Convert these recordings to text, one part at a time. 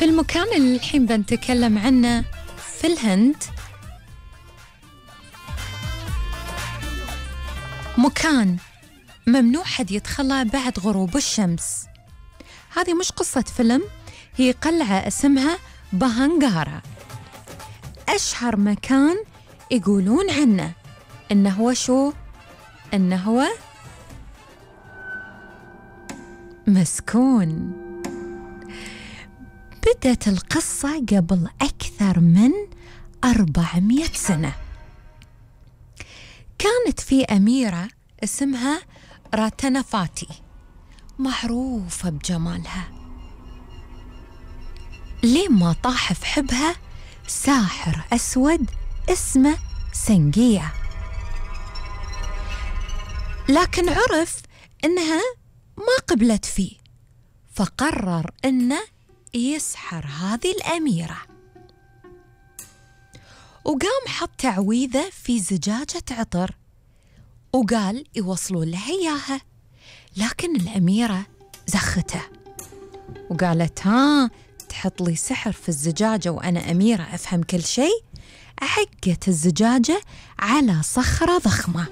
في المكان اللي الحين بنتكلم عنه في الهند، مكان ممنوع حد يدخله بعد غروب الشمس. هذه مش قصة فيلم، هي قلعة اسمها بهانغارا. أشهر مكان يقولون عنه إنه هو شو؟ إنه هو مسكون. بدت القصة قبل أكثر من 400 سنة. كانت في أميرة اسمها راتنافاتي، معروفة بجمالها، لين ما طاح في حبها ساحر أسود اسمه سنجية، لكن عرف إنها ما قبلت فيه، فقرر إنه يسحر هذه الأميرة، وقام حط تعويذة في زجاجة عطر وقال يوصلون لها إياها. لكن الأميرة زخته وقالت ها تحط لي سحر في الزجاجة وأنا أميرة أفهم كل شيء؟ عقت الزجاجة على صخرة ضخمة،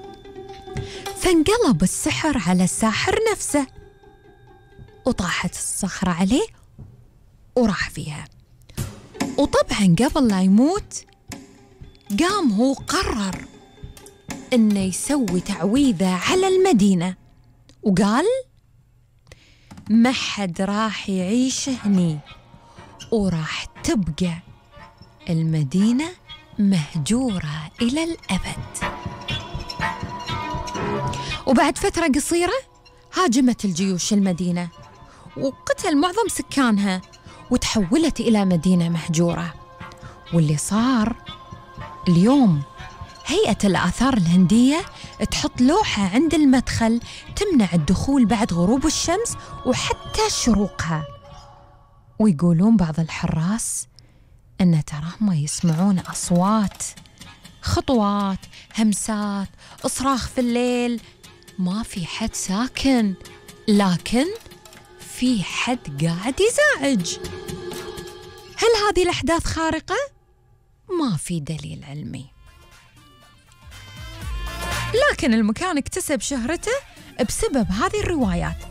فانقلب السحر على الساحر نفسه، وطاحت الصخرة عليه وراح فيها. وطبعا قبل لا يموت قام هو قرر إنه يسوي تعويذة على المدينة، وقال ما حد راح يعيش هني، وراح تبقى المدينة مهجورة إلى الأبد. وبعد فترة قصيرة هاجمت الجيوش المدينة وقتل معظم سكانها، وتحولت إلى مدينة مهجورة. واللي صار اليوم هيئة الآثار الهندية تحط لوحة عند المدخل تمنع الدخول بعد غروب الشمس وحتى شروقها. ويقولون بعض الحراس أن تراهم يسمعون أصوات، خطوات، همسات، صراخ في الليل. ما في حد ساكن، لكن في حد قاعد يزعج. هل هذه الأحداث خارقة؟ ما في دليل علمي، لكن المكان اكتسب شهرته بسبب هذه الروايات.